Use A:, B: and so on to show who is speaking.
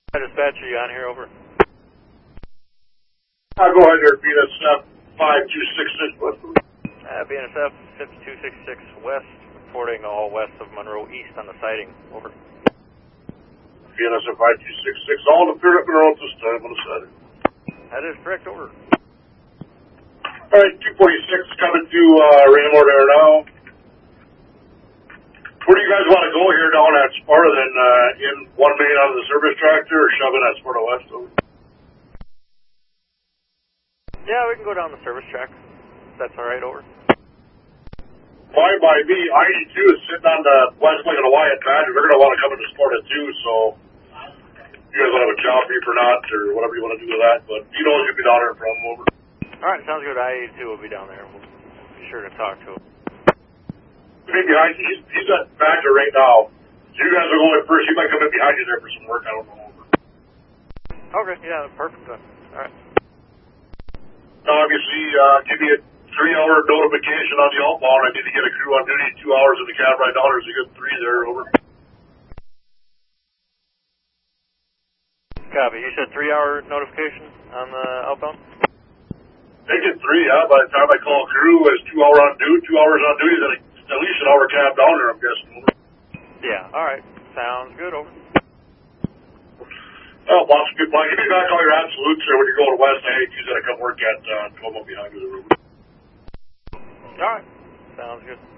A: Dispatcher, you on here, over?
B: Go ahead there, BNSF 5266 West.
A: BNSF 5266 West, reporting all west of Monroe East on the sighting, over.
B: BNSF 5266, all in the cleared up in road this time on the Saturday.
A: That is correct, over.
B: Alright, 246 coming to Raymore there now. Where do you guys want to go here down at Sparta then? In 1 main out of the service tractor or shoving at Sparta West? Over?
A: Yeah, we can go down the service track. That's alright, over.
B: Fine by me. ID2 is sitting on the west leg of the Wyatt Badger. They're going to want to come into Sparta too, so you guys want to have a job for not or whatever you want to do with that, but you know you'll be down there from over.
A: Alright, sounds good. ID2 will be down there. We'll be sure to talk to him.
B: Behind you, he's at Badger right now. So you guys will go in first. He might come in behind you there for some work. I don't know.
A: Okay, yeah, perfect then. Alright.
B: Obviously, give me a 3-hour notification on the outbound. I need to get a crew on duty, 2 hours in the cab right now. There's a good 3 there, over.
A: Copy. You said 3-hour notification on the outbound?
B: Make it 3, yeah. By the time I call crew, it's 2 hours on duty, 2 hours on duty, then at least an hour cab down there, I'm guessing. Over.
A: Yeah, alright. Sounds good, over.
B: Well, boss, good plan. Give me back all your absolutes there when you're going west. I hate you got to come work at Como behind you.
A: Alright. Sounds good.